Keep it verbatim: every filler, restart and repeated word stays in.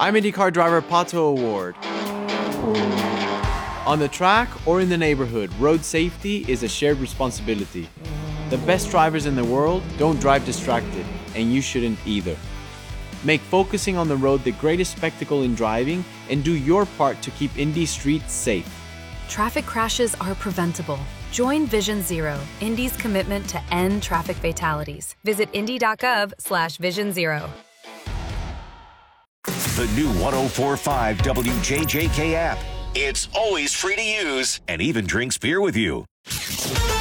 I'm IndyCar driver Pato Award. On the track or in the neighborhood, road safety is a shared responsibility. The best drivers in the world don't drive distracted, and you shouldn't either. Make focusing on the road the greatest spectacle in driving, and do your part to keep Indy streets safe. Traffic crashes are preventable. Join Vision Zero, Indy's commitment to end traffic fatalities. Visit indy.gov slash vision zero. The new one oh four point five W J J K app. It's always free to use and even drinks beer with you.